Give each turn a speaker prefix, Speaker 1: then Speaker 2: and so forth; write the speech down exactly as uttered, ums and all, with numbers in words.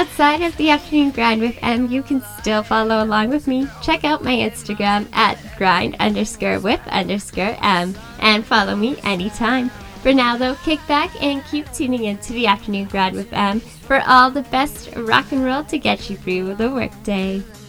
Speaker 1: outside of the afternoon grind with M, you can still follow along with me. Check out my Instagram at grind underscore with underscore M and follow me anytime. For now though, kick back and keep tuning in to the afternoon grind with M for all the best rock and roll to get you through the workday.